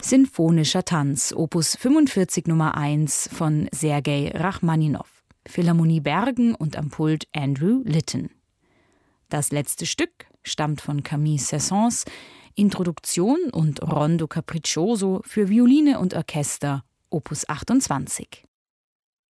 Sinfonischer Tanz, Opus 45 Nummer 1 von Sergei Rachmaninow. Philharmonie Bergen und am Pult Andrew Litton. Das letzte Stück stammt von Camille Saint-Saëns, Introduktion und Rondo Capriccioso für Violine und Orchester, Opus 28.